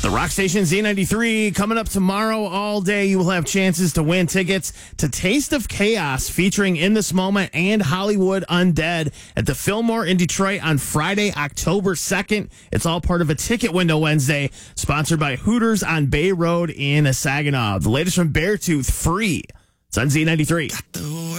The Rock Station Z93 coming up tomorrow all day. You will have chances to win tickets to Taste of Chaos featuring In This Moment and Hollywood Undead at the Fillmore in Detroit on Friday, October 2nd. It's all part of a Ticket Window Wednesday sponsored by Hooters on Bay Road in Saginaw. The latest from Beartooth, Free. It's on Z93.